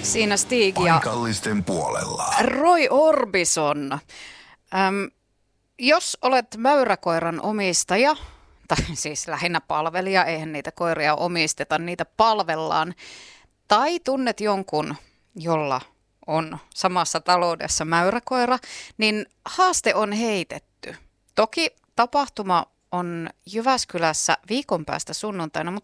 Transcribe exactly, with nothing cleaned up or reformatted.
Siinä Stig ja Paikallisten puolella. Roy Orbison. Öm, jos olet mäyräkoiran omistaja, tai siis lähinnä palvelija, eihän niitä koiria omisteta, niitä palvellaan, tai tunnet jonkun, jolla on samassa taloudessa mäyräkoira, niin haaste on heitetty. Toki tapahtuma on Jyväskylässä viikon päästä sunnuntaina, mutta